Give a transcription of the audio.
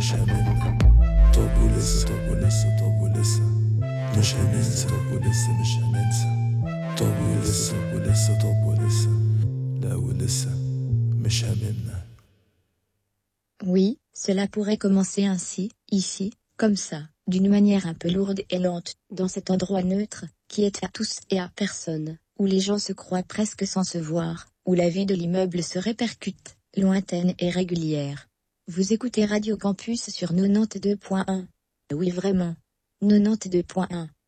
مش هممنا. طب ولسه طب ولسه طب ولسه مش هننسى. طب ولسه مش هننسى. طب ولسه طب ولسه طب ولسه لا ولسه مش هممنا. Oui, cela pourrait commencer ainsi, ici, comme ça, d'une manière un peu lourde et lente, dans cet endroit neutre, qui est à tous et à personne, où les gens se croient presque sans se voir, où la vie de l'immeuble se répercute, lointaine et régulière. Vous écoutez Radio Campus sur 92.1. Oui vraiment. 92.1.